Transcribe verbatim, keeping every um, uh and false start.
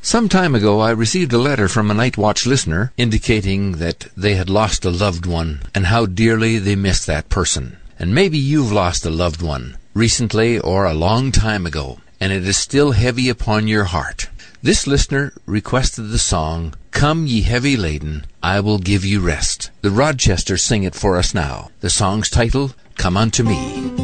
Some time ago I received a letter from a Night Watch listener indicating that they had lost a loved one and how dearly they missed that person. And maybe you've lost a loved one, recently or a long time ago, and it is still heavy upon your heart. This listener requested the song, "Come Ye Heavy Laden, I Will Give You Rest." The Rochesters sing it for us now. The song's title, "Come Unto Me."